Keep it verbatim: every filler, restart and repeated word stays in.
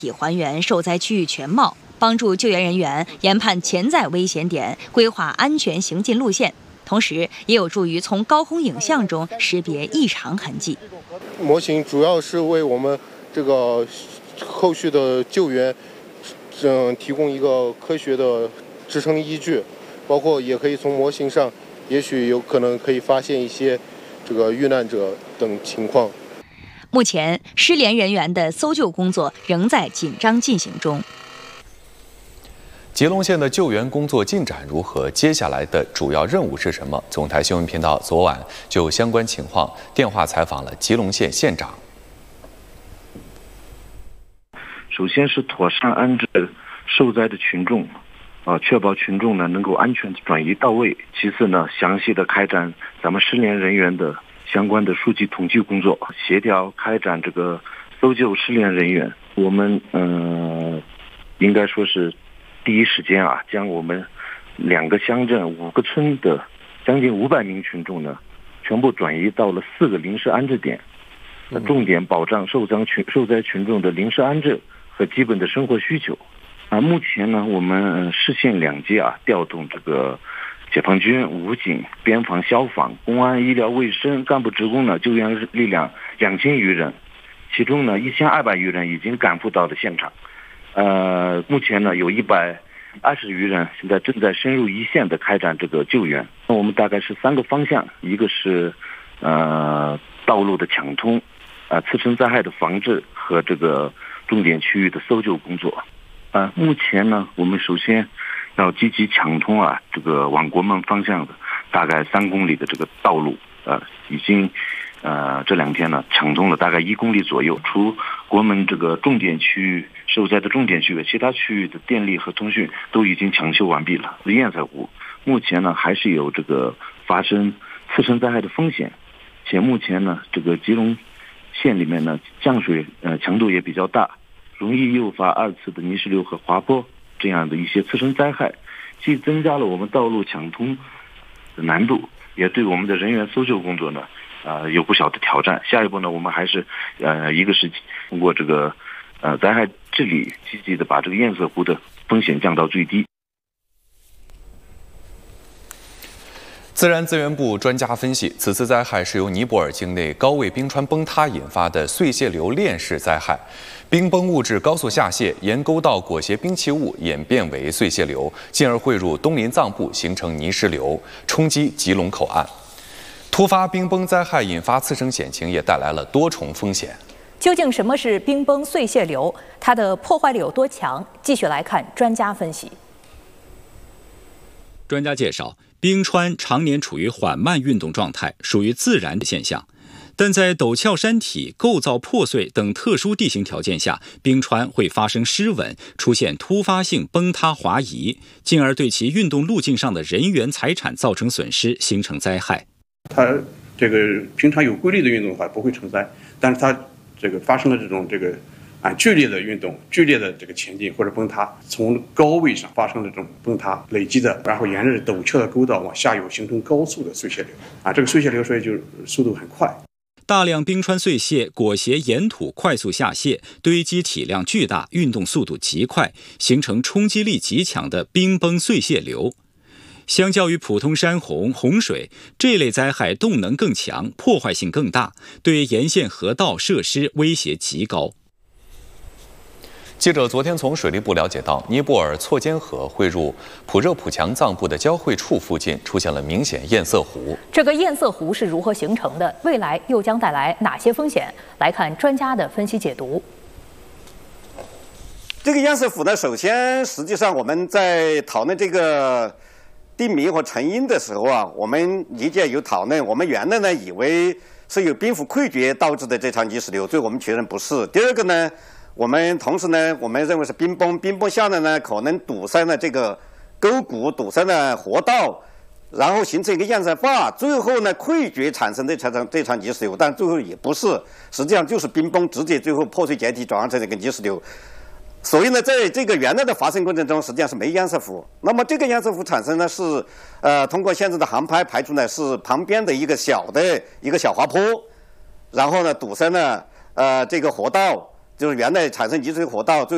以还原受灾区域全貌，帮助救援人员研判潜在危险点，规划安全行进路线。同时，也有助于从高空影像中识别异常痕迹。 模型主要是为我们这个后续的救援，嗯，提供一个科学的支撑依据，包括也可以从模型上，也许有可能可以发现一些这个遇难者等情况。 目前，失联人员的搜救工作仍在紧张进行中。 吉隆县的救援工作进展如何？接下来的主要任务是什么？总台新闻频道昨晚就相关情况电话采访了吉隆县县长。 首先是妥善安置受灾的群众，啊，确保群众呢能够安全转移到位。其次呢，详细的开展咱们失联人员的相关的数据统计工作，协调开展这个搜救失联人员。我们嗯、呃，应该说是第一时间啊，将我们两个乡镇五个村的将近五百名群众呢，全部转移到了四个临时安置点，那重点保障受灾群受灾群众的临时安置和基本的生活需求。啊，目前呢，我们市县两级啊，调动这个解放军、武警、边防、消防、公安、医疗卫生干部职工呢，救援力量两千余人，其中呢一千二百余人已经赶赴到了现场。呃，目前呢有一百二十余人现在正在深入一线的开展这个救援。那我们大概是三个方向，一个是呃道路的抢通，啊、呃、次生灾害的防治和这个重点区域的搜救工作。啊、呃，目前呢我们首先要积极抢通啊这个往国门方向的大概三公里的这个道路，呃已经呃这两天呢抢通了大概一公里左右。除国门这个重点区域受灾的重点区域，其他区域的电力和通讯都已经抢修完毕了。堰塞湖目前呢还是有这个发生次生灾害的风险，且目前呢这个吉隆县里面呢降水呃强度也比较大，容易诱发二次的泥石流和滑坡这样的一些次生灾害，既增加了我们道路抢通的难度，也对我们的人员搜救工作呢呃有不小的挑战。下一步呢，我们还是呃一个是通过这个呃灾害治理，积极的把这个堰塞湖的风险降到最低。 自然资源部专家分析，此次灾害是由尼泊尔境内高位冰川崩塌引发的碎屑流链式灾害。冰崩物质高速下泄，沿沟道裹挟冰气物演变为碎屑流，进而汇入东林藏部，形成泥石流，冲击吉隆口岸。突发冰崩灾害引发次生险情，也带来了多重风险。 究竟什么是冰崩碎屑流？它的破坏力有多强？继续来看专家分析。 专家介绍，冰川常年处于缓慢运动状态，属于自然的现象。但在陡峭山体、构造破碎等特殊地形条件下，冰川会发生失稳，出现突发性崩塌滑移，进而对其运动路径上的人员财产造成损失，形成灾害。 它这个平常有规律的运动的话不会成灾，但是它这个发生了这种这个啊剧烈的运动、剧烈的这个前进或者崩塌，从高位上发生了这种崩塌累积的，然后沿着陡峭的沟道往下游形成高速的碎屑流啊，这个碎屑流所以就是速度很快。 大量冰川碎屑裹挟岩土快速下泄，堆积体量巨大，运动速度极快，形成冲击力极强的冰崩碎屑流。相较于普通山洪、洪水，这类灾害动能更强，破坏性更大，对沿线河道设施威胁极高。 记者昨天从水利部了解到，尼泊尔错尖河汇入普热普强藏部的交汇处附近出现了明显堰塞湖。 这个堰塞湖是如何形成的？未来又将带来哪些风险？来看专家的分析解读。 这个堰塞湖呢，首先实际上我们在讨论这个定名和成因的时候啊，我们理解有讨论，我们原来呢以为是由冰湖溃决导致的这场泥石流，最后我们确认不是。第二个呢，我们同时呢，我们认为是冰崩，冰崩下来呢，可能堵塞了这个沟谷，堵塞了河道，然后形成一个堰塞坝，最后呢溃决产生的这场这场泥石流，但最后也不是，实际上就是冰崩直接最后破碎解体转换成这个泥石流。所以呢，在这个原来的发生过程中，实际上是没堰塞湖。那么这个堰塞湖产生呢，是呃通过现在的航拍排除呢，是旁边的一个小的一个小滑坡，然后呢堵塞了呃这个河道。就是原来产生泥石流河道，最